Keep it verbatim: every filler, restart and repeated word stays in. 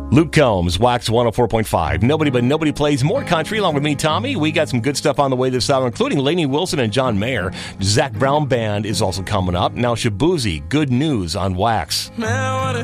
Luke Combs, Wax one oh four point five. Nobody But Nobody plays more country along with me, Tommy. We got some good stuff on the way this hour, including Lainey Wilson and John Mayer. Zach Brown Band is also coming up. Now Shabuzi, Good News on Wax.